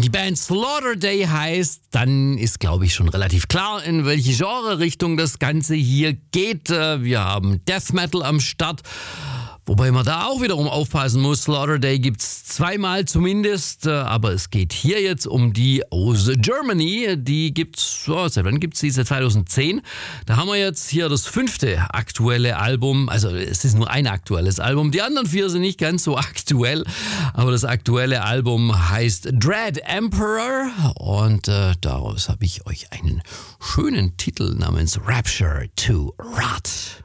Wenn die Band Slaughter Day heißt, dann ist, glaube ich, schon relativ klar, in welche Genre-Richtung das Ganze hier geht. Wir haben Death Metal am Start. Wobei man da auch wiederum aufpassen muss. Slaughter Day gibt's zweimal zumindest, aber es geht hier jetzt um die aus Germany. Die gibt's, seit wann gibt's die? Seit 2010. Da haben wir jetzt hier das 5. aktuelle Album. Also es ist nur ein aktuelles Album. Die anderen 4 sind nicht ganz so aktuell, aber das aktuelle Album heißt Dread Emperor und daraus habe ich euch einen schönen Titel namens Rapture to Rot.